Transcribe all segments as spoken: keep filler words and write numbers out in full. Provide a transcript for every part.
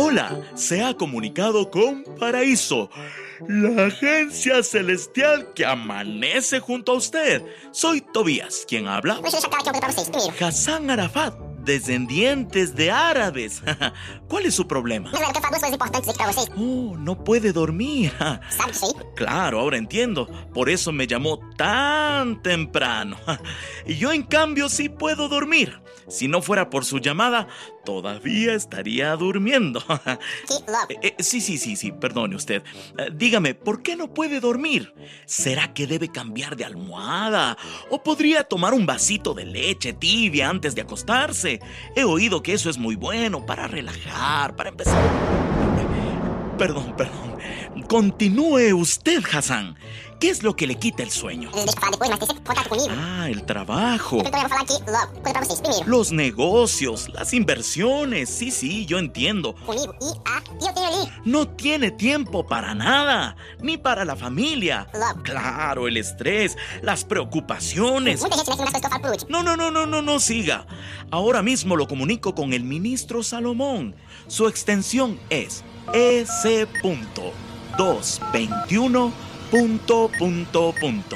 Hola, se ha comunicado con Paraíso, la agencia celestial que amanece junto a usted. Soy Tobías, quien habla. Hassan Arafat, descendientes de árabes. ¿Cuál es su problema? Oh, no puede dormir. Claro, ahora entiendo. Por eso me llamó tan temprano. Y yo, en cambio, sí puedo dormir. Si no fuera por su llamada, todavía estaría durmiendo. eh, eh, sí, sí, sí, sí, perdone usted. Eh, dígame, ¿por qué no puede dormir? ¿Será que debe cambiar de almohada? ¿O podría tomar un vasito de leche tibia antes de acostarse? He oído que eso es muy bueno para relajar, para empezar. Perdón, perdón. Continúe usted, Hassan. ¿Qué es lo que le quita el sueño? Ah, el trabajo. Los negocios, las inversiones. Sí, sí, yo entiendo. No tiene tiempo para nada, ni para la familia. Claro, el estrés, las preocupaciones. No, no, no, no, no, no siga. Ahora mismo lo comunico con el ministro Salomón. Su extensión es E C doscientos veintiuno punto punto punto.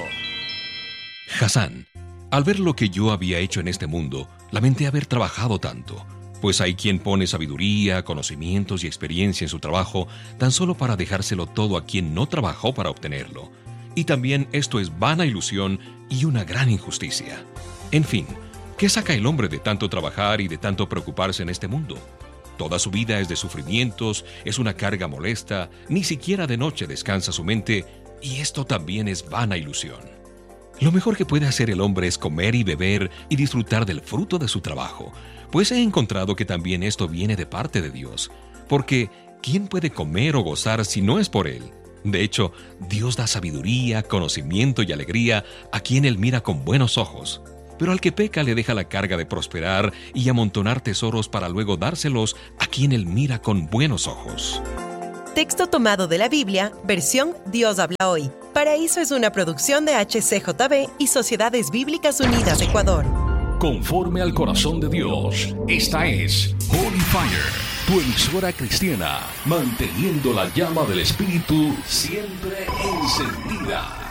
Hassan, al ver lo que yo había hecho en este mundo, lamenté haber trabajado tanto, pues hay quien pone sabiduría, conocimientos y experiencia en su trabajo tan solo para dejárselo todo a quien no trabajó para obtenerlo. Y también esto es vana ilusión y una gran injusticia. En fin, ¿qué saca el hombre de tanto trabajar y de tanto preocuparse en este mundo? Toda su vida es de sufrimientos, es una carga molesta, ni siquiera de noche descansa su mente, y esto también es vana ilusión. Lo mejor que puede hacer el hombre es comer y beber y disfrutar del fruto de su trabajo, pues he encontrado que también esto viene de parte de Dios, porque ¿quién puede comer o gozar si no es por Él? De hecho, Dios da sabiduría, conocimiento y alegría a quien Él mira con buenos ojos. Pero al que peca le deja la carga de prosperar y amontonar tesoros para luego dárselos a quien Él mira con buenos ojos. Texto tomado de la Biblia, versión Dios habla hoy. Paraíso es una producción de H C J B y Sociedades Bíblicas Unidas Ecuador. Conforme al corazón de Dios, esta es Holy Fire, tu emisora cristiana, manteniendo la llama del Espíritu siempre encendida.